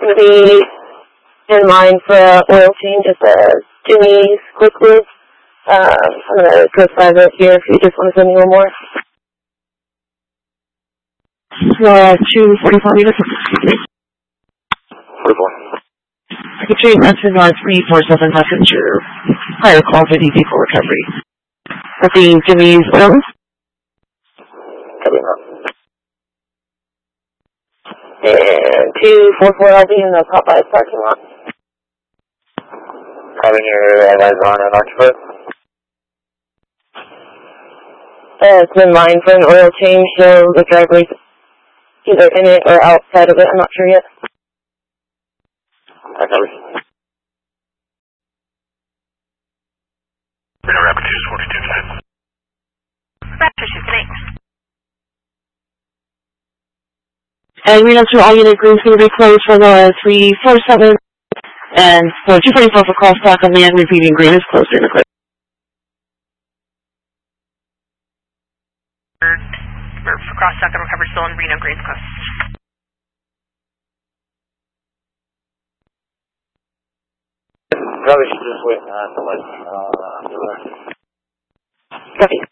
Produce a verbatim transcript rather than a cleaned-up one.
going to be in line for an oil change at the Jimmy's Quick Lube. Um, I'm going to go five it here if you just want to send me one more. Uh, two forty-four meters. forty-four. Secretary Mention on three four seven passenger. Higher call for D P for recovery. At the Jimmy's oil. Copy that. And two four four, I'll be in the Popeyes parking lot. Having your eyes on an Oxford. Uh, it's in line for an oil change, so the driver's either in it or outside of it, I'm not sure yet. I copy. Reno Rapid two forty-two tonight. Raptor two, good. And Reno two, all unit groups going to be closed for the three four seven, and for two forty-four for crosstalk on land, repeating green is closed in the quick. For, for crosstalk and recovery still in Reno, green's closed. Probably should just wait uh, until like, uh, after that. Copy.